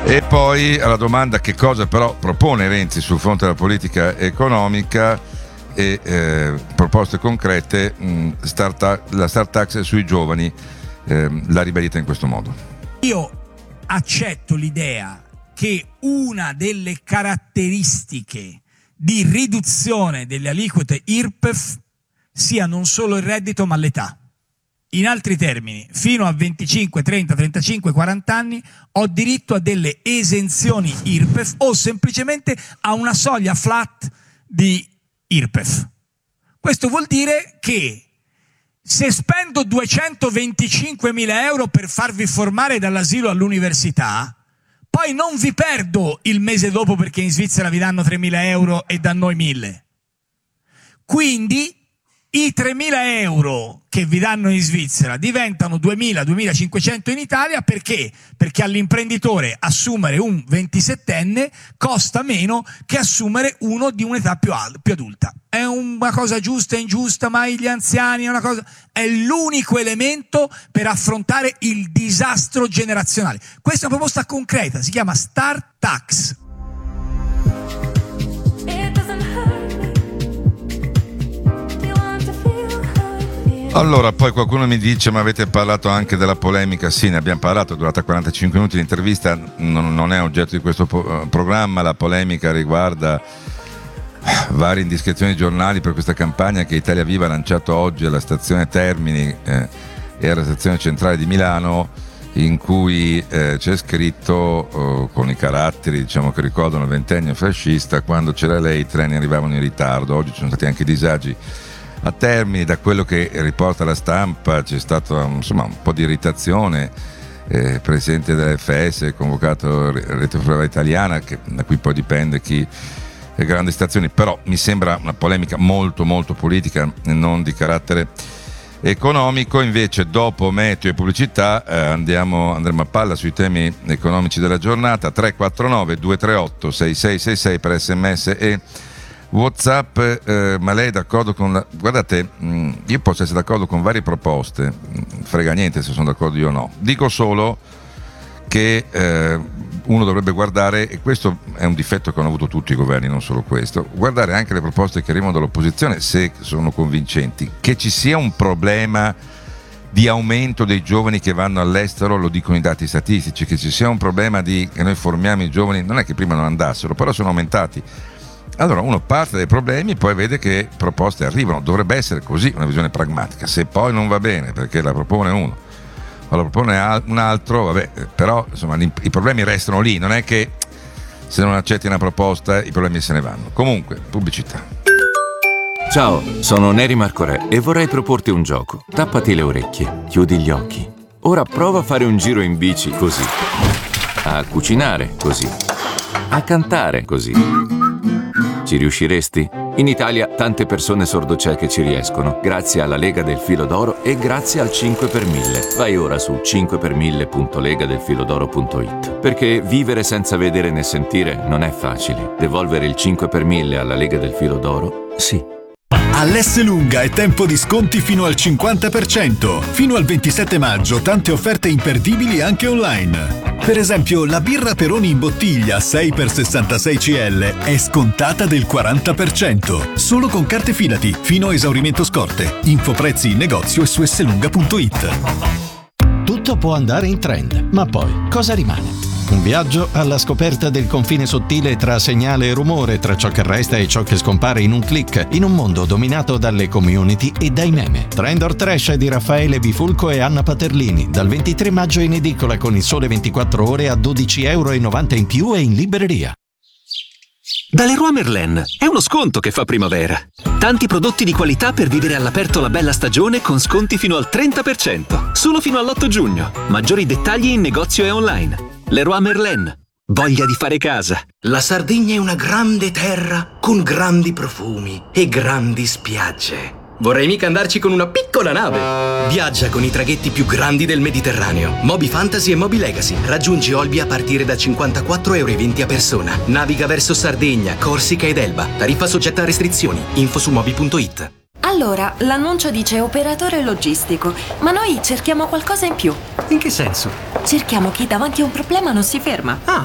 E poi alla domanda che cosa però propone Renzi sul fronte della politica economica e proposte concrete, la start tax sui giovani, l'ha ribadita in questo modo. Io accetto l'idea che una delle caratteristiche di riduzione delle aliquote IRPEF sia non solo il reddito ma l'età. In altri termini, fino a 25, 30, 35, 40 anni ho diritto a delle esenzioni IRPEF o semplicemente a una soglia flat di IRPEF. Questo vuol dire che se spendo 225.000 euro per farvi formare dall'asilo all'università, poi non vi perdo il mese dopo perché in Svizzera vi danno 3.000 euro e da noi 1.000. Quindi i 3.000 euro che vi danno in Svizzera diventano 2.000-2.500 in Italia. Perché? Perché all'imprenditore assumere un 27enne costa meno che assumere uno di un'età più adulta. È una cosa giusta e ingiusta, ma gli anziani è l'unico elemento per affrontare il disastro generazionale. Questa è una proposta concreta, si chiama Start Tax. Allora, poi qualcuno mi dice: ma avete parlato anche della polemica? Sì, ne abbiamo parlato, è durata 45 minuti l'intervista, non è oggetto di questo programma. La polemica riguarda varie indiscrezioni di giornali per questa campagna che Italia Viva ha lanciato oggi alla stazione Termini e alla stazione centrale di Milano, in cui c'è scritto con i caratteri, diciamo, che ricordano il ventennio fascista: quando c'era lei i treni arrivavano in ritardo. Oggi ci sono stati anche disagi a Termini. Da quello che riporta la stampa c'è stato un po' di irritazione. Presidente dell'FS, convocato Rete Ferroviaria Italiana, da cui poi dipende chi le grandi stazioni, però mi sembra una polemica molto molto politica e non di carattere economico. Invece dopo meteo e pubblicità andremo a palla sui temi economici della giornata. 349 238 6666 per SMS e WhatsApp. Ma lei è d'accordo con guardate, io posso essere d'accordo con varie proposte, frega niente se sono d'accordo io o no, dico solo che uno dovrebbe guardare, e questo è un difetto che hanno avuto tutti i governi, non solo questo, guardare anche le proposte che arrivano dall'opposizione, se sono convincenti. Che ci sia un problema di aumento dei giovani che vanno all'estero, lo dicono i dati statistici, che ci sia un problema che noi formiamo i giovani, non è che prima non andassero, però sono aumentati. Allora uno parte dai problemi, poi vede che proposte arrivano. Dovrebbe essere così, una visione pragmatica. Se poi non va bene perché la propone uno o la propone un altro, vabbè, però insomma i problemi restano lì, non è che se non accetti una proposta i problemi se ne vanno. Comunque, pubblicità. Ciao, sono Neri Marco Re e vorrei proporti un gioco. Tappati le orecchie, chiudi gli occhi. Ora prova a fare un giro in bici così, a cucinare così, a cantare così. Ci riusciresti? In Italia tante persone sordocieche ci riescono, grazie alla Lega del Filo d'Oro e grazie al 5 per 1000. Vai ora su 5per1000.legadelfilodoro.it, perché vivere senza vedere né sentire non è facile. Devolvere il 5 per 1000 alla Lega del Filo d'Oro, sì. All'Esselunga è tempo di sconti fino al 50%. Fino al 27 maggio tante offerte imperdibili anche online. Per esempio, la birra Peroni in bottiglia 6x66 CL è scontata del 40%. Solo con carte Fidati, fino a esaurimento scorte. Info prezzi in negozio e su esselunga.it. Tutto può andare in trend, ma poi cosa rimane? Un viaggio alla scoperta del confine sottile tra segnale e rumore, tra ciò che resta e ciò che scompare in un click, in un mondo dominato dalle community e dai meme. Trend or Trash di Raffaele Bifulco e Anna Paterlini, dal 23 maggio in edicola con Il Sole 24 Ore a €12,90 in più e in libreria. Da Leroy Merlin è uno sconto che fa primavera. Tanti prodotti di qualità per vivere all'aperto la bella stagione con sconti fino al 30%, solo fino all'8 giugno. Maggiori dettagli in negozio e online. Leroy Merlin. Voglia di fare casa. La Sardegna è una grande terra con grandi profumi e grandi spiagge. Vorrei mica andarci con una piccola nave. Viaggia con i traghetti più grandi del Mediterraneo. Moby Fantasy e Moby Legacy. Raggiungi Olbia a partire da €54,20 a persona. Naviga verso Sardegna, Corsica ed Elba. Tariffa soggetta a restrizioni. Info su moby.it. Allora, l'annuncio dice operatore logistico, ma noi cerchiamo qualcosa in più. In che senso? Cerchiamo chi davanti a un problema non si ferma. Ah,